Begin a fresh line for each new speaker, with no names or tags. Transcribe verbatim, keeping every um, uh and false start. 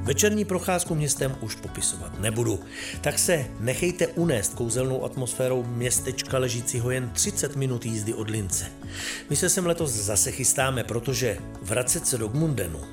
Večerní procházku městem už popisovat nebudu. Tak se nechejte unést kouzelnou atmosférou městečka ležícího jen třicet minut jízdy od Lince. My se sem letos zase chystáme, protože vracet se do Gmundenu